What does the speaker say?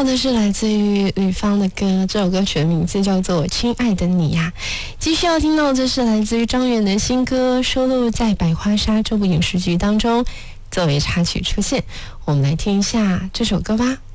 到的是来自于吕方的歌，这首歌曲的名字叫做《亲爱的你呀》。继续要听到的是来自于张远的新歌，收录在《百花杀》这部影视剧当中，作为插曲出现。我们来听一下这首歌吧。